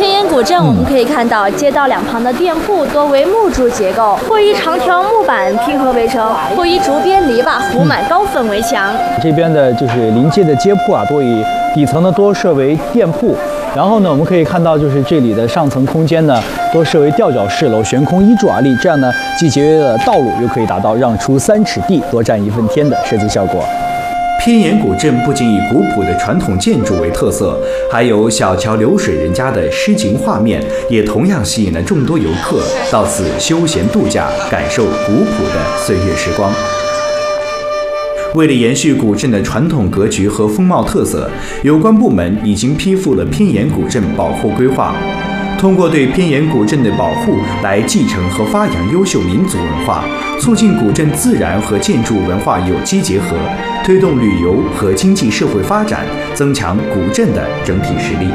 偏岩古镇我们可以看到，街道两旁的店铺多为木柱结构，或以长条木板拼合围成，或以竹编篱笆糊满高粉围墙。 这边的就是临街的街铺啊，多以底层呢多设为店铺。然后呢，我们可以看到，就是这里的上层空间呢，多设为吊脚式楼，悬空1柱2立，这样呢，既节约了道路，又可以达到让出3尺地，多占1份天的设计效果。 偏岩古镇不仅以古朴的传统建筑为特色，还有小桥流水人家的诗情画面，也同样吸引了众多游客到此休闲度假，感受古朴的岁月时光。为了延续古镇的传统格局和风貌特色，有关部门已经批复了偏岩古镇保护规划。通过对偏岩古镇的保护来继承和发扬优秀民族文化，促进古镇自然和建筑文化有机结合，推动旅游和经济社会发展，增强古镇的整体实力。